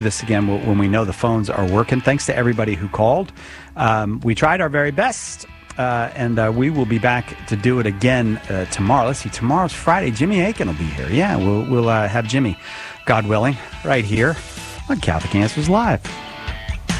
this again when we know the phones are working. Thanks to everybody who called. We tried our very best, and we will be back to do it again tomorrow. Let's see, tomorrow's Friday. Jimmy Aiken will be here. Yeah, we'll have Jimmy, God willing, right here on Catholic Answers Live.